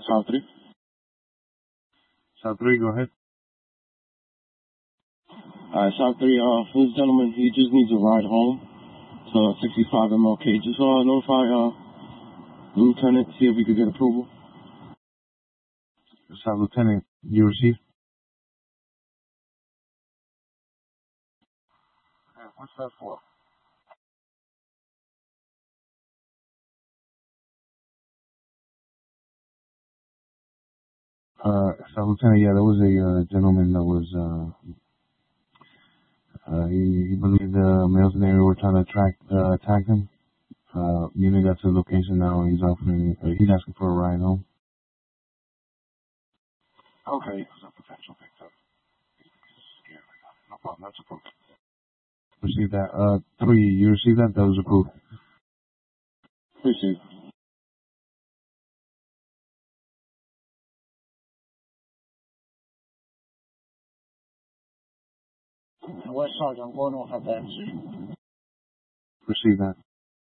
South 3. South 3, go ahead. Alright, South 3, for this gentleman, he just needs a ride home to 65 MLK. Just notify the lieutenant, see if we could get approval. South Lieutenant, you received? What's that for? South Lieutenant, yeah, there was a gentleman that was, he believed the males in the area were trying to attack him. Unit got to the location now. He's asking for a ride home. Okay. Potential victim. Scared. No problem. That's approved. Received that. 3, you received that? That was approved. Received. West Sergeant, I'm going off at that. Received that.